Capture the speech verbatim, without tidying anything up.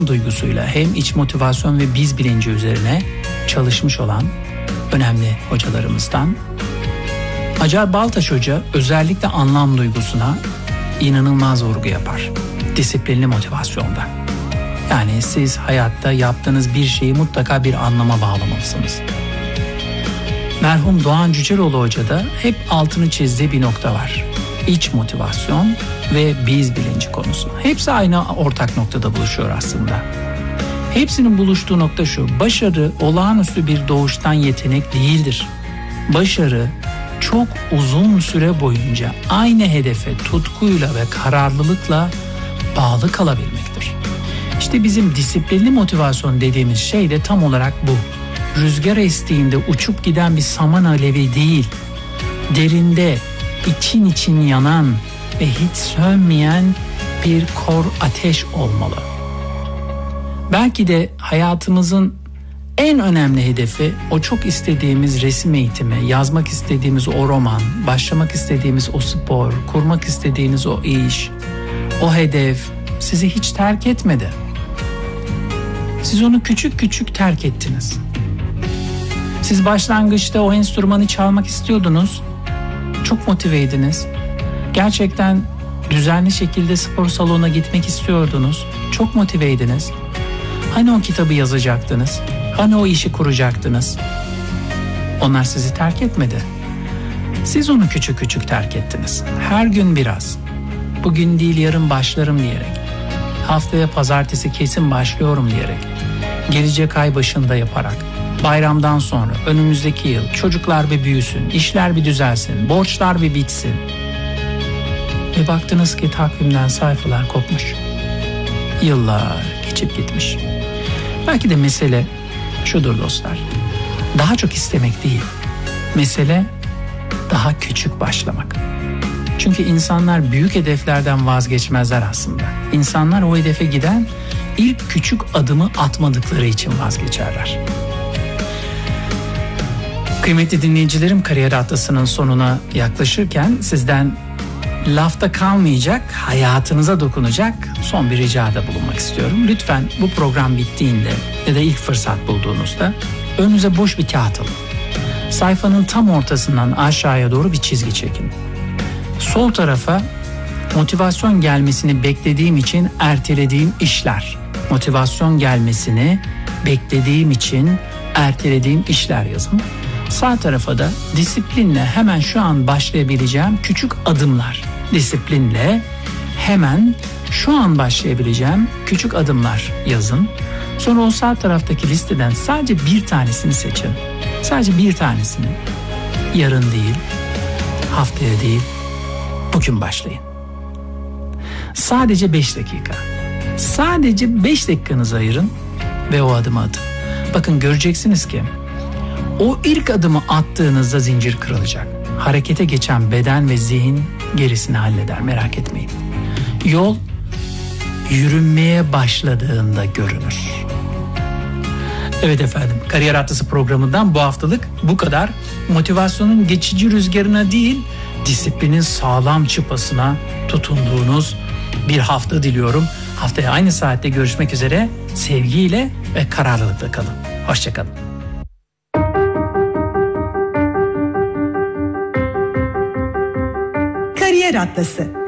duygusuyla hem iç motivasyon ve biz bilinci üzerine çalışmış olan önemli hocalarımızdan. Hacer Baltaş Hoca özellikle anlam duygusuna inanılmaz vurgu yapar. Disiplinli motivasyonda. Yani siz hayatta yaptığınız bir şeyi mutlaka bir anlama bağlamalısınız. Merhum Doğan Cüceloğlu Hoca da hep altını çizdiği bir nokta var. İç motivasyon ve biz bilinci konusu. Hepsi aynı ortak noktada buluşuyor aslında. Hepsinin buluştuğu nokta şu: başarı olağanüstü bir doğuştan yetenek değildir. Başarı çok uzun süre boyunca aynı hedefe tutkuyla ve kararlılıkla bağlı kalabilmektir. İşte bizim disiplinli motivasyon dediğimiz şey de tam olarak bu. Rüzgar estiğinde uçup giden bir saman alevi değil, derinde için için yanan ve hiç sönmeyen bir kor ateş olmalı. Belki de hayatımızın en önemli hedefi o çok istediğimiz resim eğitimi, yazmak istediğimiz o roman, başlamak istediğimiz o spor, kurmak istediğiniz o iş, o hedef sizi hiç terk etmedi. Siz onu küçük küçük terk ettiniz. Siz başlangıçta o enstrümanı çalmak istiyordunuz, çok motiveydiniz. Gerçekten düzenli şekilde spor salonuna gitmek istiyordunuz, çok motiveydiniz. Hani o kitabı yazacaktınız? Hani o işi kuracaktınız? Onlar sizi terk etmedi. Siz onu küçük küçük terk ettiniz. Her gün biraz. Bugün değil yarın başlarım diyerek. Haftaya pazartesi kesin başlıyorum diyerek. Gelecek ay başında yaparak. Bayramdan sonra, önümüzdeki yıl çocuklar bir büyüsün, işler bir düzelsin, borçlar bir bitsin. Ve baktınız ki takvimden sayfalar kopmuş. Yıllar geçip gitmiş. Belki de mesele şudur dostlar. Daha çok istemek değil. Mesele daha küçük başlamak. Çünkü insanlar büyük hedeflerden vazgeçmezler aslında. İnsanlar o hedefe giden ilk küçük adımı atmadıkları için vazgeçerler. Kıymetli dinleyicilerim, Kariyer Atlası'nın sonuna yaklaşırken sizden lafta kalmayacak, hayatınıza dokunacak son bir ricada bulunmak istiyorum. Lütfen bu program bittiğinde ya da ilk fırsat bulduğunuzda önünüze boş bir kağıt alın. Sayfanın tam ortasından aşağıya doğru bir çizgi çekin. Sol tarafa motivasyon gelmesini beklediğim için ertelediğim işler. Motivasyon gelmesini beklediğim için ertelediğim işler yazın. Sağ tarafa da disiplinle hemen şu an başlayabileceğim küçük adımlar. Disiplinle hemen şu an başlayabileceğim küçük adımlar yazın. Sonra o sağ taraftaki listeden sadece bir tanesini seçin. Sadece bir tanesini. Yarın değil, haftaya değil, bugün başlayın. Sadece beş dakika. Sadece beş dakikanızı ayırın ve o adımı atın. Bakın göreceksiniz ki o ilk adımı attığınızda zincir kırılacak. Harekete geçen beden ve zihin gerisini halleder, merak etmeyin. Yol yürünmeye başladığında görünür. Evet efendim, Kariyer Atlası programından bu haftalık bu kadar. Motivasyonun geçici rüzgarına değil, disiplinin sağlam çıpasına tutunduğunuz bir hafta diliyorum. Haftaya aynı saatte görüşmek üzere. Sevgiyle ve kararlılıkla kalın. Hoşçakalın. Kariyer Atlası.